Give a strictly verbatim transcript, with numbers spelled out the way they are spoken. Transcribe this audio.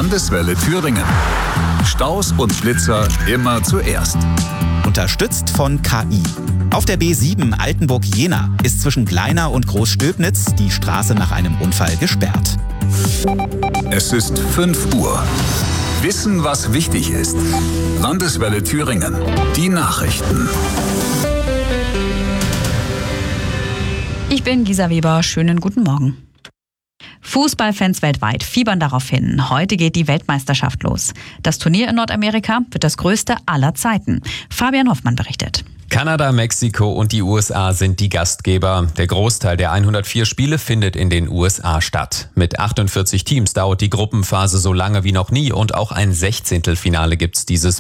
Landeswelle Thüringen. Staus und Blitzer immer zuerst. Unterstützt von K I. Auf der B sieben Altenburg-Jena ist zwischen Gleinau und Großstöbnitz die Straße nach einem Unfall gesperrt. Es ist fünf Uhr. Wissen, was wichtig ist. Landeswelle Thüringen. Die Nachrichten. Ich bin Gisa Weber. Schönen guten Morgen. Fußballfans weltweit fiebern darauf hin. Heute geht die Weltmeisterschaft los. Das Turnier in Nordamerika wird das größte aller Zeiten. Fabian Hoffmann berichtet. Kanada, Mexiko und die U S A sind die Gastgeber. Der Großteil der hundertvier Spiele findet in den U S A statt. Mit achtundvierzig Teams dauert die Gruppenphase so lange wie noch nie und auch ein Sechzehntelfinale gibt's dieses